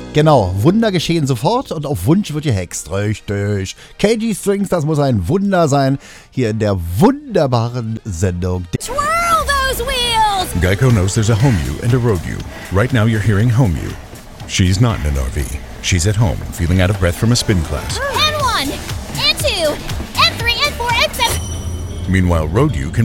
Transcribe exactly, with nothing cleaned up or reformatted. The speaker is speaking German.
Genau, Wunder geschehen sofort und auf Wunsch wird gehext. Richtig. K G Strings, das muss ein Wunder sein. Hier in der wunderbaren Sendung. Twirl those wheels! Geico knows there's a home you and a road you. Right now you're hearing home you. She's not in an R V. She's at home, feeling out of breath from a spin class. And one, and two, and three, and four, and seven. Meanwhile, road you can